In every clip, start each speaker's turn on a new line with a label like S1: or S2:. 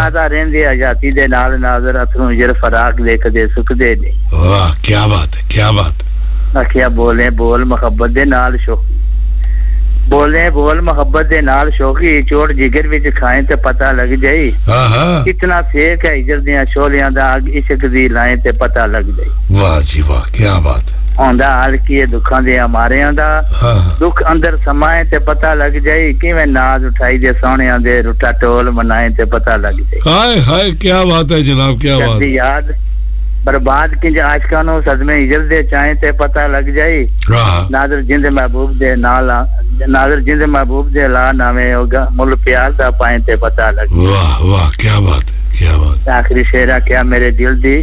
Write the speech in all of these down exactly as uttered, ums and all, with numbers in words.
S1: فرماتا رہندے آزادی دے نال ناظر اتھروں جر فراق دیکھدے سکدے نہیں
S2: واہ کیا بات ہے کیا بات ہے
S1: آکھیا بولے بول محبت دے نال شوخی بولے بول محبت دے نال شوخی چوٹ جگر وچ کھائیں تے پتہ لگ جائی
S2: ہاں ہاں
S1: کتنا سیک ہے ہجر دیاں شولیاں دا اگ عشق دی لائیں تے پتہ لگ جائی
S2: واہ جی واہ کیا بات ہے
S1: ہوندا حال کیے دکھاں دے ہماریاں دا دکھ اندر سمائے تے پتہ لگ جائی کیویں ناز اٹھائی دے سونیاں دے روٹا ٹول منائیں تے پتہ لگ جائی
S2: ہائے ہائے کیا بات ہے جناب کیا بات ہے
S1: یاد برباد کنج عاشقاں نو صدمے ہجر دے چائیں تے پتہ لگ جائی ناظر جند محبوب دے نال ناظر جند محبوب دے لا نامے ہوگا مل پیار دا پائیں تے پتہ لگ
S2: واہ واہ کیا بات ہے کیا بات
S1: آخری شعرہ کیا میرے دل دی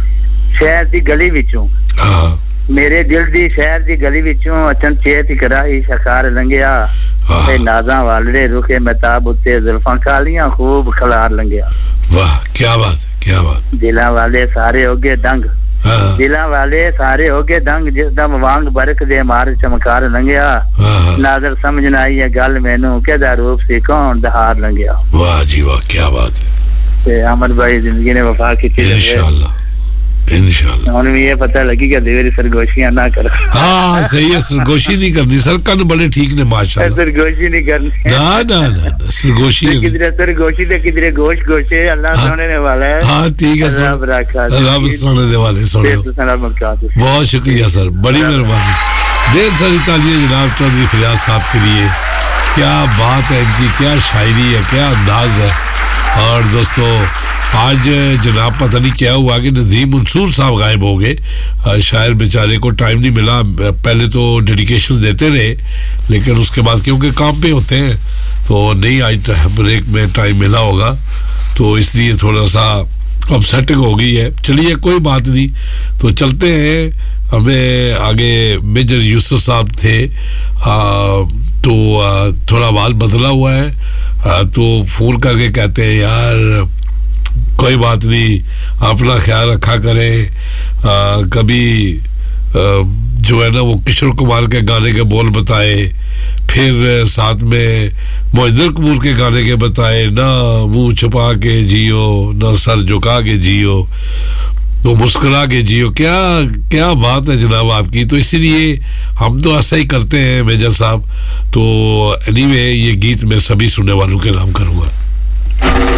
S1: شہر دی گلی وچوں
S2: ہاں
S1: میرے دل دی شہر دی گلی وچوں اچن چیت کراہی شکار لنگیا تے نازاں والڑے رخے مہتاب اتے زلفاں کالیاں خوب کھلار لنگیا
S2: واہ کیا بات ہے کیا بات
S1: دلاں والے سارے ہوگے دنگ دلاں والے سارے ہوگے دنگ جس دم وانگ برک دے مار چمکار لنگیا ناظر سمجھ نہ آئی ہے گل مینوں کیدا روپ سی کون دہار لنگیا
S2: واہ جی واہ کیا بات ہے
S1: تے احمد بھائی زندگی نے وفا کی
S2: انشاءاللہ انشاءاللہ
S1: انہوں نے یہ پتہ لگی کہ دیوری سرگوشیاں نہ کر
S2: ہاں صحیح ہے سرگوشی نہیں کرنی سرکن بڑے ٹھیک نے ماشاءاللہ
S1: سرگوشی نہیں کرنی
S2: نا نا نا سرگوشی
S1: کدھر سرگوشی تے کدھر گوشت گوشے اللہ سننے والا ہے
S2: ہاں ٹھیک ہے سر رب سننے والے سنو بہت شکریہ سر بڑی مہربانی ڈھیر ساری تعلیم جناب چودھری فریاض صاحب کے لیے کیا بات ہے ان کی کیا شاعری ہے کیا انداز ہے اور دوستو آج جناب پتہ نہیں کیا ہوا کہ ندیم منصور صاحب غائب ہو گئے شاعر بیچارے کو ٹائم نہیں ملا پہلے تو ڈیڈیکیشن دیتے رہے لیکن اس کے بعد کیونکہ کام پہ ہوتے ہیں تو نہیں آج بریک میں ٹائم ملا ہوگا تو اس لیے تھوڑا سا اب سیٹنگ ہو گئی ہے چلیے کوئی بات نہیں تو چلتے ہیں ہمیں آگے میجر یوسف صاحب تھے تو تھوڑا بال بدلا ہوا ہے تو فون کر کے کہتے ہیں یار کوئی بات نہیں اپنا خیال رکھا کریں کبھی جو ہے نا وہ کشور کمار کے گانے کے بول بتائے پھر ساتھ میں مہندر کپور کے گانے کے بتائے نہ منہ چھپا کے جیو نہ سر جھکا کے جیو تو مسکرا کے جیو کیا کیا بات ہے جناب آپ کی تو اسی لیے ہم تو ایسا ہی کرتے ہیں میجر صاحب تو اینی وے یہ گیت میں سبھی سننے والوں کے نام کروں گا